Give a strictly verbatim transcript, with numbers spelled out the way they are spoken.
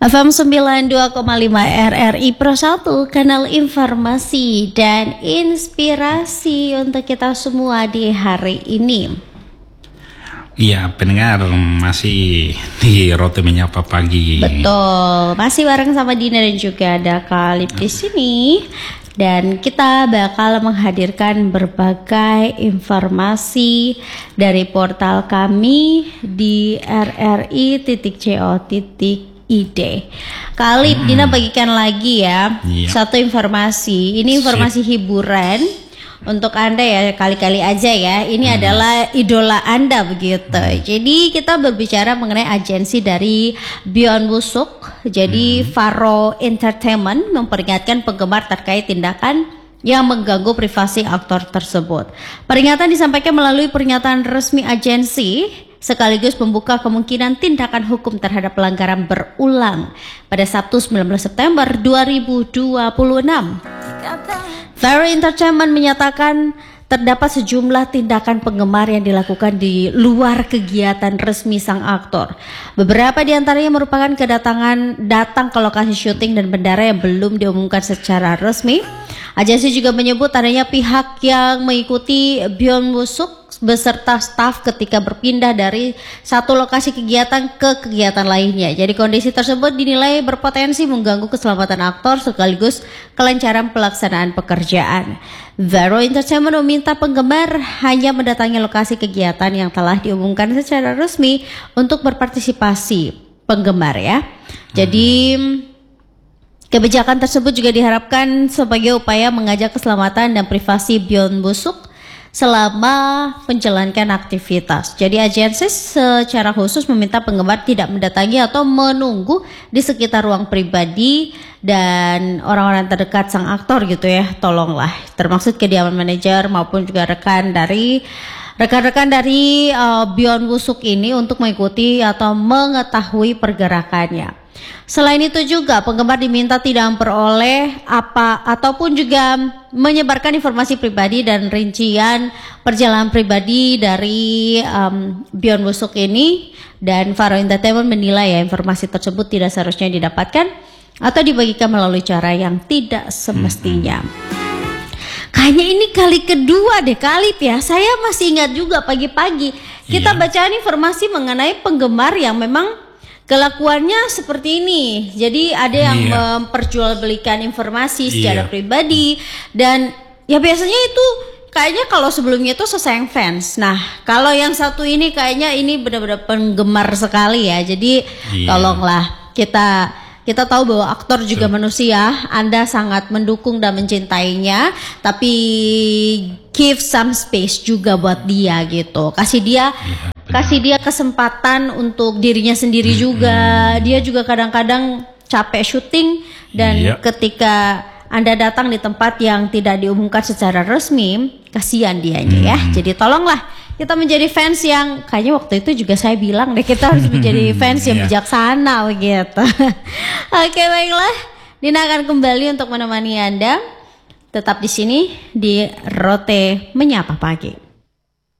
F M sembilan puluh dua koma lima R R I Pro satu, kanal informasi dan inspirasi untuk kita semua di hari ini. Iya, pendengar masih di Rote Menyapa Pagi. Betul, masih bareng sama Dina dan juga ada Khalid di sini. Dan kita bakal menghadirkan berbagai informasi dari portal kami di r r i titik co titik i d. Khalid, hmm. Dina bagikan lagi ya, iya. Satu informasi. Ini informasi Sip. hiburan untuk Anda ya, kali-kali aja ya. Ini hmm. adalah idola Anda begitu. Hmm. Jadi kita berbicara mengenai agensi dari Byeon Woo-suk. Jadi hmm. Faro Entertainment memperingatkan penggemar terkait tindakan yang mengganggu privasi aktor tersebut. Peringatan disampaikan melalui pernyataan resmi agensi, sekaligus membuka kemungkinan tindakan hukum terhadap pelanggaran berulang pada Sabtu sembilan belas September dua ribu dua puluh enam. Faro Entertainment menyatakan terdapat sejumlah tindakan penggemar yang dilakukan di luar kegiatan resmi sang aktor. Beberapa di antaranya merupakan kedatangan datang ke lokasi syuting dan bendara yang belum diumumkan secara resmi. Agensi juga menyebut adanya pihak yang mengikuti Byeon Woo-suk beserta staf ketika berpindah dari satu lokasi kegiatan ke kegiatan lainnya. Jadi kondisi tersebut dinilai berpotensi mengganggu keselamatan aktor sekaligus kelancaran pelaksanaan pekerjaan. Faro Entertainment meminta penggemar hanya mendatangi lokasi kegiatan yang telah diumumkan secara resmi untuk berpartisipasi penggemar ya. Jadi kebijakan tersebut juga diharapkan sebagai upaya menjaga keselamatan dan privasi Byeon Woo-suk selama menjalankan aktivitas. Jadi agensi secara khusus meminta penggemar tidak mendatangi atau menunggu di sekitar ruang pribadi dan orang-orang terdekat sang aktor gitu ya. Tolonglah, termaksud kediaman manajer maupun juga rekan dari rekan-rekan dari uh, Byeon Woo-suk ini untuk mengikuti atau mengetahui pergerakannya. Selain itu juga penggemar diminta tidak memperoleh apa ataupun juga menyebarkan informasi pribadi dan rincian perjalanan pribadi dari um, Byeon Woo-suk ini, dan Faro Entertainment menilai ya informasi tersebut tidak seharusnya didapatkan atau dibagikan melalui cara yang tidak semestinya. Kayaknya ini kali kedua deh Khalid ya, saya masih ingat juga pagi-pagi kita yeah. bacaan informasi mengenai penggemar yang memang kelakuannya seperti ini. Jadi ada yang yeah. memperjualbelikan informasi secara yeah. pribadi, dan ya biasanya itu kayaknya kalau sebelumnya itu sesayang fans. Nah kalau yang satu ini kayaknya ini benar-benar penggemar sekali ya. Jadi yeah. tolonglah, kita kita tahu bahwa aktor juga so. manusia. Anda sangat mendukung dan mencintainya, tapi give some space juga buat dia gitu. Kasih dia yeah. Kasih dia kesempatan untuk dirinya sendiri hmm, juga. Hmm. Dia juga kadang-kadang capek syuting dan iya. ketika Anda datang di tempat yang tidak diumumkan secara resmi, kasihan dianya hmm. ya. Jadi tolonglah kita menjadi fans yang kayaknya waktu itu juga saya bilang deh, kita harus menjadi fans yang bijaksana begitu. Oke, baiklah. Dina akan kembali untuk menemani Anda. Tetap di sini di Rote Menyapa Pagi.